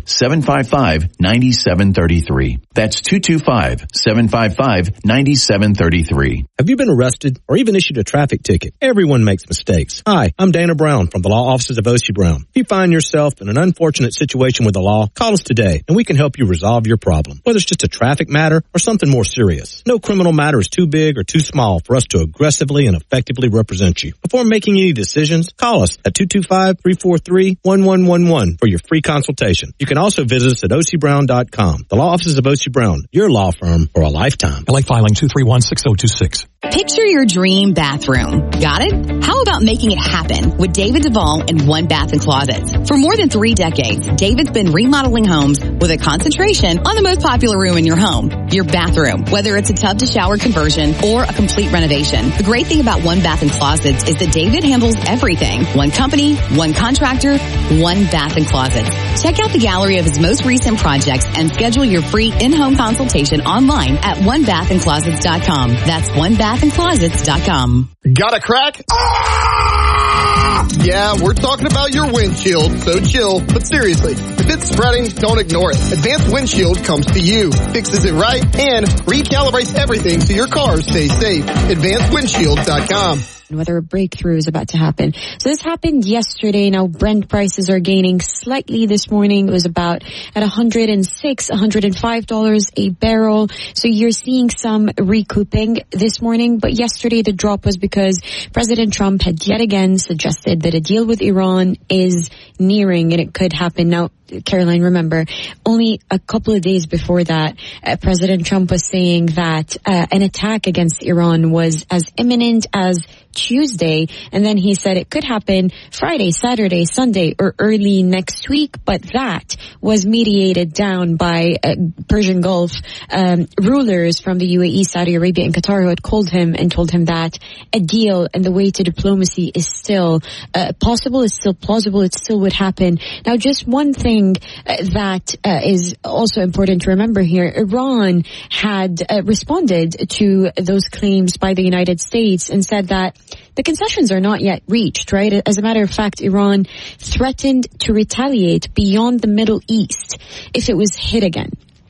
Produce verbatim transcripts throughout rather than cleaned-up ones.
seven five five, nine seven three three. That's two two five, seven five five, nine seven three three. Have you been arrested or even issued a traffic ticket? Everyone makes mistakes. Hi, I'm Dana Brown from the law offices of Oshie Brown. If you find yourself in an unfortunate situation with the law, call us today and we can help you resolve your problem, whether it's just a traffic matter or something more serious. No criminal matter is too big or too small for us to aggressively and effectively represent you. Before making any decisions, call us at two two five, three four three, one one one one for your free consultation. You can also visit us at O C Brown dot com. The law offices of Oshie Brown, your law firm for a lifetime. L A filing two three one, six zero two six. Picture your dream bathroom. Got it? How about making it happen with David Duvall and One Bath and Closets? For more than three decades, David's been remodeling homes with a concentration on the most popular room in your home, your bathroom, whether it's a tub to shower conversion or a complete renovation. The great thing about One Bath and Closets is that David handles everything. One company, one contractor, One Bath and Closets. Check out the gallery of his most recent projects and schedule your free in-home consultation online at one bath and closets dot com. That's one bath and closets dot com. Got a crack? Ah! Yeah, we're talking about your windshield, so chill. But seriously, if it's spreading, don't ignore it. Advanced Windshield comes to you, fixes it right, and recalibrates everything so your car stays safe. advanced windshield dot com. Whether a breakthrough is about to happen. So this happened yesterday. Now Brent prices are gaining slightly this morning. It was about at one hundred six, one hundred five dollars a barrel. So you're seeing some recouping this morning. But yesterday the drop was because President Trump had yet again suggested that a deal with Iran is nearing and it could happen. Now, Caroline, remember, only a couple of days before that, uh, President Trump was saying that uh, an attack against Iran was as imminent as Tuesday, and then he said it could happen Friday, Saturday, Sunday, or early next week, but that was mediated down by uh, Persian Gulf um, rulers from the U A E, Saudi Arabia, and Qatar who had called him and told him that a deal and the way to diplomacy is still uh, possible, it's still plausible, it still would happen. Now, just one thing uh, that uh, is also important to remember here, Iran had uh, responded to those claims by the United States and said that the concessions are not yet reached, right? As a matter of fact, Iran threatened to retaliate beyond the Middle East if it was hit again.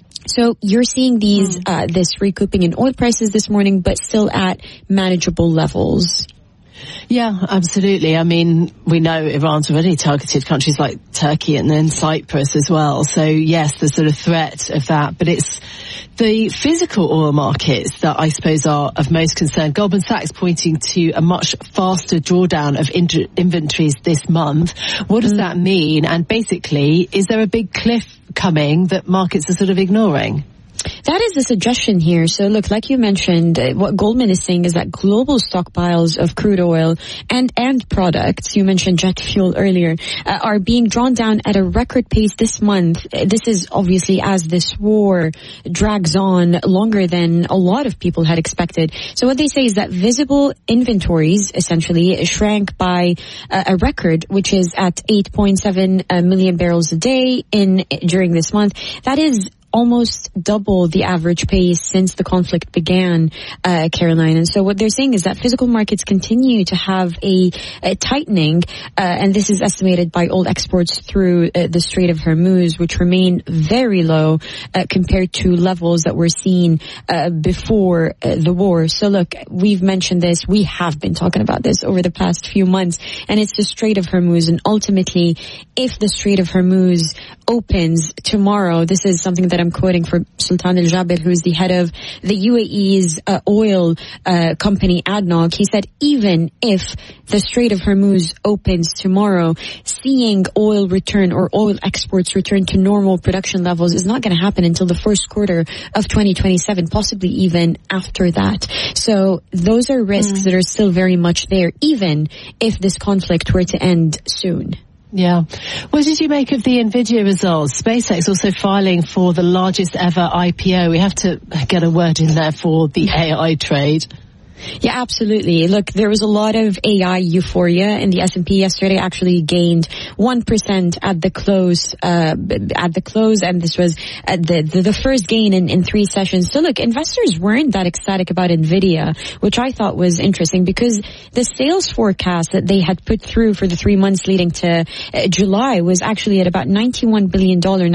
So you're seeing these, uh, this recouping in oil prices this morning, but still at manageable levels. Yeah, absolutely. I mean, we know Iran's already targeted countries like Turkey and then Cyprus as well. So yes, the sort of threat of that, but it's the physical oil markets that I suppose are of most concern. Goldman Sachs pointing to a much faster drawdown of in- inventories this month. What does mm. that mean? And basically, is there a big cliff coming that markets are sort of ignoring? That is the suggestion here. So look, like you mentioned, uh, what Goldman is saying is that global stockpiles of crude oil and, and products, you mentioned jet fuel earlier, uh, are being drawn down at a record pace this month. Uh, this is obviously as this war drags on longer than a lot of people had expected. So what they say is that visible inventories essentially shrank by uh, a record, which is at eight point seven uh, million barrels a day in during this month. That is almost double the average pace since the conflict began, uh, Caroline. And so what they're saying is that physical markets continue to have a, a tightening, uh, and this is estimated by oil exports through uh, the Strait of Hormuz, which remain very low uh, compared to levels that were seen uh, before uh, the war. So look, we've mentioned this. We have been talking about this over the past few months, and it's the Strait of Hormuz. And ultimately, if the Strait of Hormuz opens tomorrow, this is something that I'm quoting for Sultan Al-Jaber, who is the head of the U A E's uh, oil uh, company A D N O C. He said even if the Strait of Hormuz opens tomorrow, seeing oil return or oil exports return to normal production levels is not going to happen until the first quarter of twenty twenty-seven, possibly even after that. So those are risks mm. that are still very much there, even if this conflict were to end soon. Yeah. What did you make of the NVIDIA results? SpaceX also filing for the largest ever I P O. We have to get a word in there for the A I trade. Yeah, absolutely. Look, there was a lot of A I euphoria, and the S and P yesterday actually gained one percent at the close, uh, at the close, and this was at the, the, the first gain in, in three sessions. So look, investors weren't that ecstatic about NVIDIA, which I thought was interesting because the sales forecast that they had put through for the three months leading to uh, July was actually at about ninety-one billion dollars.